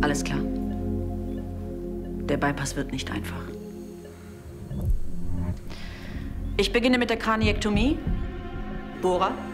Alles klar. Der Bypass wird nicht einfach. Ich beginne mit der Kraniektomie. Bohrer.